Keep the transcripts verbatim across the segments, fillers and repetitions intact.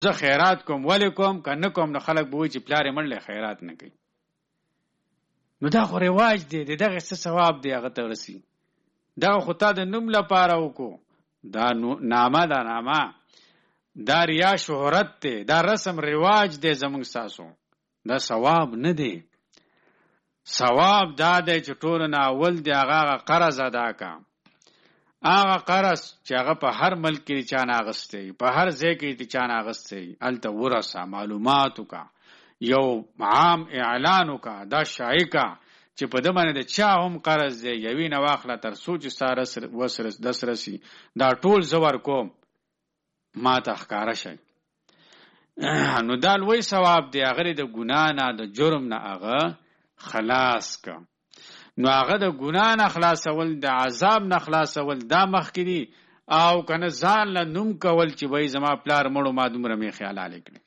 زه خیرات کوم ولې کوم که نه کوم نو خلک به وایي چې پلار یې مړ خیرات نه کوي. نو دا خو رواج دی، د دغه څه ثواب دی هغه ته ورسي. دغه خو تا د نوم لپاره وکړو، دا نامه دا نامه دا ریا شهرت دی، دا رسم رواج دی زمونږ ستاسو، دا ثواب نه دی. ثواب دا دی چې ټولو نه اول دی هغه هغه قرض ادا کا، هغه قرض چې هغه په هر ملک کې چا نه اخیستی، په هر ځای کې چا نه اخیستی، هلته ورسه معلومات وکړه، یو عام اعلان وکړه، دا شایع کړه چې په ده باندې د چا هم قرض دی، یوې نه واخله تر څو چې ستا دس رسي، دا ټول زه ورکوم، ما ته ښکاره شي. نو دا لوی ثواب دی، هغه د ګناه نه د جرم نه هغه خلاص که. نو هغه د ګناه نه خلاصول، د عذاب نه خلاصول دا مخکې دي، او که نه ځان له نوم کول چې وایي زما پلار مړو ما دومره مې خیالالې کړي،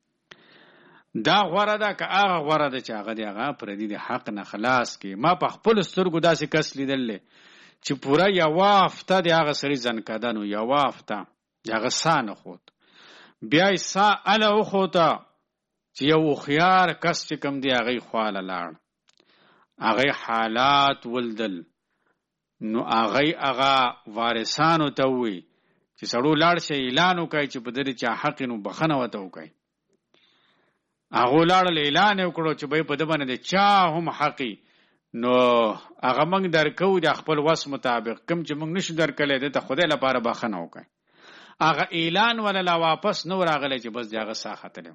دا غوره ده که هغه غوره ده چې هغه د هغه پردي د حق نه خلاص کړي. ما په خپلو سترګو داسې کس لیدلی چې پوره یوه هفته د هغه سړي زنکدن و، یوه هفته د هغه سا نه خوت، بیا یې سا اله وخوته چې یو هوښیار کس چې کوم دی هغه یې خواله لاړ، هغه حالات ولدل. نو هغه هغه وارثانو ته ووایي چې سړو لاړ شي اعلان وکړي چې په دې چا حق نو بخښنه ورته وکړي. هغه لاړل اعلان یې وکړو چې به په ده باندې د چا هم حقي، نو هغه موږ درکوو د خپل وس مطابق، کوم چې موږ نشو درکلی ده ته خدای لپاره بخښنه وکړي. هغه اعلان ولا لا واپس نو راغلی چې بس د هغه سا ختلی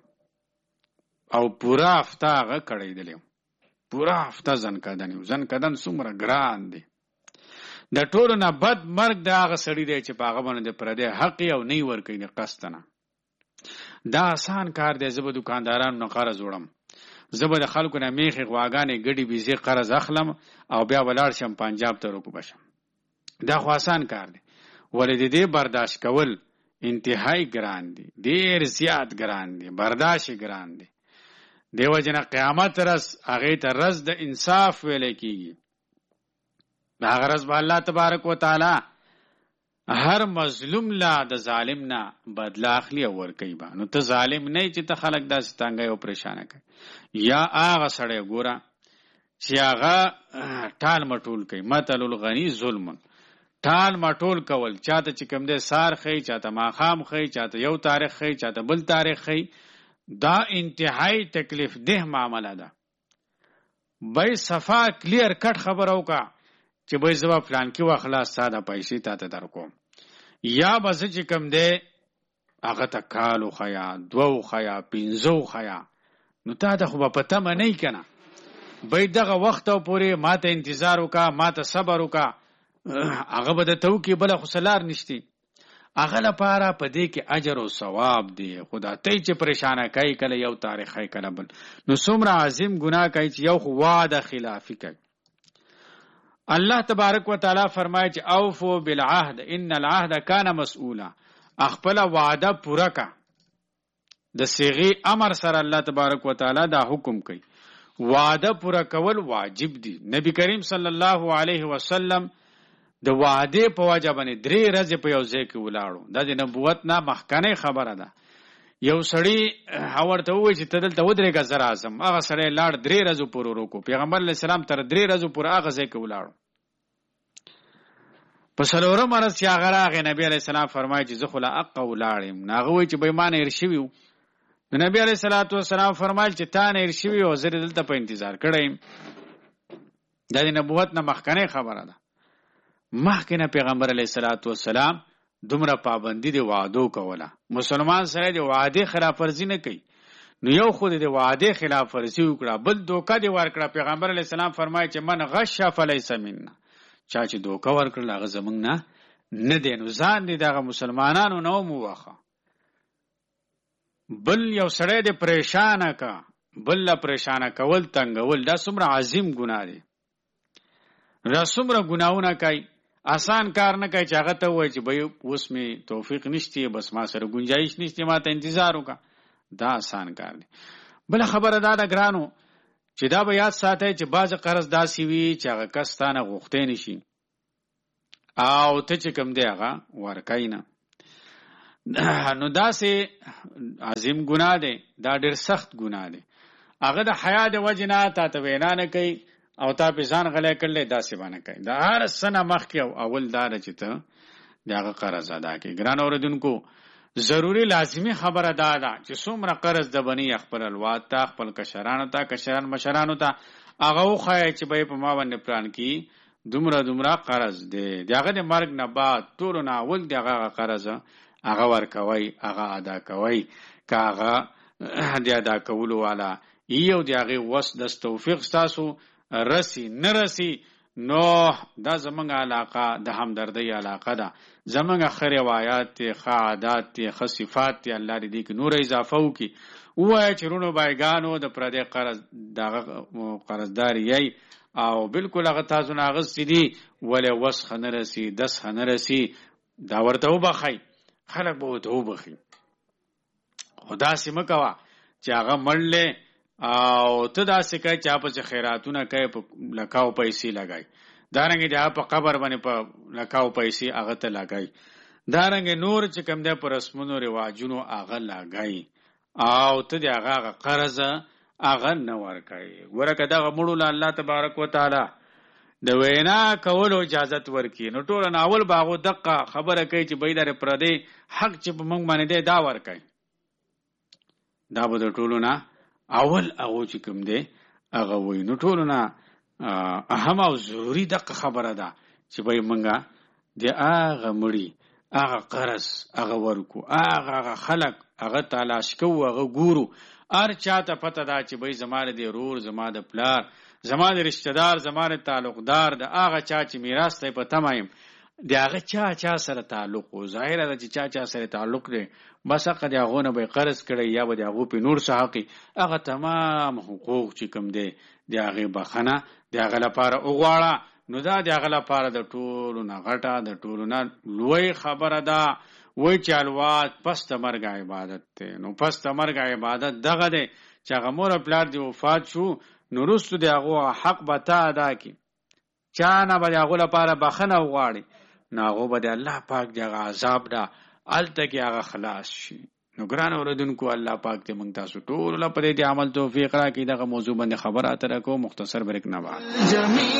او پوره هفته هغه کړېدلی، پوره هفته زنکدن. زنکدن څومره ګران دی، د ټولو نه بد مرګ د هغه سړي دی چې په هغه باندې د پردی حق او نه یې ورکوي د قصد نه. دا آسان کار دی، زه به دوکاندارانو نه قرض وړم، زه به د خلکو نه میخې غواګانې ګډې بیزې قرض اخلم او بیا ولاړ شم پنجاب ته رکوبه شم. دا خو آسان کار دی، ولې د دې برداشت کول انتهایی ګران دی، ډېر زیات ګران دی، برداشت ګران دی. دیو جنا قیامت رس هغې ته رس د انصاف ویلی کېږي. هغه رس به الله تبارک و تعالی هر مظلوم لا د ظالم نه بدله اخلي او ورکوي به. نو ته ظالم نه چې ته خلک داسې تنګوي او پریشانه کوي، یا هغه سړی ګوره چې هغه ټال مټول کوي، مثل الغني ظلم، ټال مټول کول، چاته چې کوم دی سار ښیي، چاته ماښام ښیي، چاته یو تاریخ ښیي، چاته بل تاریخ ښیي، دا انتهایی تکلیف ده معامله ده. بای صفا کلیر کټ خبر وکړه چې بای زبا پلان کې واخلا ساده پیسې تا ته درکوم، یا به زه چې کوم دی هغه ته کالو خیا، دوو خیا، پنځو خیا، نو تا ته خو به په تمه نه یې که نه. بای دغه وخت او پورې ما ته انتظار وکړه، ما ته صبر وکړه، هغه به درته وکړي، بله خو څه لار نشتي. هغه لپاره په دې کې اجر او ثواب دی. خدا ته چې پریشانه کوي، کله یو تاریخ کوي کله بل، نو څومره عظیم ګناه کوي چې یو خو وعده خلافي کوي. الله تبارک و تعالی فرمایي چې اوفو بالعهد ان العهد کان مسئولا، خپل وعده پوره کا. د صيغه امر سره الله تبارک و تعالی دا حکم کوي، وعده پوره کول واجب دي. نبی کریم صلی الله علیه وسلم د وعده په وجه باندې درې ورځې په یو ځای کې ولاړو. دا د نبوت نه مخکنی خبره ده. یو سړی ورته ووایي چې ته دلته ودرېږه زه راځم، هغه سړی لاړ، درې ورځو پورې ورکو. پیغمبر علیه السلام تر درې ورځو پورې هغه ځای کې ولاړو. په څلورم ورځ چې هغه راغی، نبي علیه السلام فرمایي چې زه خو له حقه ولاړ یم. نو هغه وایي چې بی ما نه هېر شوي وو. نو نبي علیه الصلاة والسلام فرمایل چې تا نه هېر شوي او زه دلته په انتظار کړی یم. دا د نبوت نه مخکنی خبره ده. مخکې نه پیغمبر علیه الصلاة والسلام دومره پابندي د وعدو کوله. مسلمان سره د وعدې خلاف ورزي نه کوي. نو یو خو د وعدې خلاف ورزي وکړه، بل دوکه دې ورکړه. پیغمبر علیه السلام فرمایي چې من غش فلیس منا، چا چې دوکه ورکړل هغه زمونږ نه نه دی. نو ځان دې دغه مسلمانانو نه وموخه. بل یو سړی دې پریشانه کا، بل له پریشانه کول تنګول، دا څومره عظیم ګناه دی. دا څومره ګناهونه کوي، آسان کار نه کوي چې هغه ته وایي چې بھائی اوس مې توفیق نشته، بس ما سره گنجائش نشته، ما ته انتظار وکړه. دا آسان کار دی. بل خبره دا ده ګرانو چې دا به یاد ساتئ چې بعض قرض داسې وي چې هغه کس تا نه غوښتی نشي او ته چې کوم دی هغه ورکوي نه. نو دا سه عظیم ګناه دی، دا ډېر سخت ګناه دی. هغه د حیا د وجې نه تا ته وینا نه کوي او تا په ځان غلی کړلی، داسې به نه کوي. د هر څه نه مخکې او اول دا ده چې ته د هغه قرض ادا کړې. ګران اورېدونکو، ضروري لازمي خبره دا ده چې څومره قرض د بني خپل الواد ته، خپل کشرانو ته، کشران مشرانو ته هغه وښایه چې به یې په ما باندې پلان کې دومره دومره قرض دی، د هغه د مرګ نه بعد ټولو نه اول د هغه قرض هغه ورکوئ، هغه ادا کوئ. که هغه د ادا کولو والا یو د هغې وس د توفیق ستاسو رسی نه رسی، نو دا زمونږ علاقه د همدردۍ علاقه ده. زمونږ ښه روایات دی، ښه عادات دی، ښه صفات دی. الله دې دې کې نور اضافه وکړي. ووایه چې رونو بایګانو د پردی قرض دغه قرضدار یی او بالکل هغه تاسو نه اغوستي دي، ولې وس ښه نه رسي، دس ښه نه رسي، دا ورته وبخئ، خلک به ورته وبخي. خو داسې مه کوه چې هغه مړلی او ته داسې کوې چې هغه پسې خیراتونه کوې، په لکاو پیسې لګئ. دارنګې د هغه په قبر باندې په لکاو پیسې هغه ته لګئ. دارنګې نور چې کوم دی په رسمونو رواجونو هغه لګئ او ته د هغه هغه قرض هغه نه ورکوې. ګوره که دغه مړو له الله تبارک وتعالی د وینا کولو اجازت ورکړي، نو ټوله ناول به هغو دقه خبره کوي چې بهی د پردی حق چې په موږ باندې دی دا ورکوي. دا به د ټولو نه اول هغو چې کوم دی هغه وایي. نو ټولو نه اهم او ضروري دقه خبره ده چې بهی موږ د هغه مړي هغه قرض هغه ورکو، هغه هغه خلک هغه تلاش کوو، هغه ګورو. هر چا ته پته ده چې بهی زما د ورور، زما د پلار، زما د رشتہ دار، زما د تعلقدار، د هغه چا چې میراث ته په تمه یم د هغه چا چا سره تعلق و. ظاهره ده چې چا چا سره تعلق دی، بس هغه د هغو نه به یې قرض کړی یا به د هغو پې نور څه حقي، هغه تمام حقوق چې کوم دی د هغې بخښنه د هغه لپاره وغواړه. نو دا د هغه لپاره د ټولو نه غټه، د ټولو نه لوی خبره ده. وایي چې الواد پس د مرګ عبادت دی. نو پس د مرګ عبادت دغه دی چې هغه مور او پلار دې وفات شو، نو وروستو د هغو حق به تا ادا کړي. چا نه به د هغو لپاره بخښنه وغواړي، نو هغو به د الله پاک د هغه عذاب ده هلته کې هغه خلاص شي. نو ګران اورېدونکو، الله پاک دې موږ تاسو ټولو له په دې عمل توفیق راکړي. دغه موضوع باندې خبره اتره کوو، مختصر بریک نه بعد.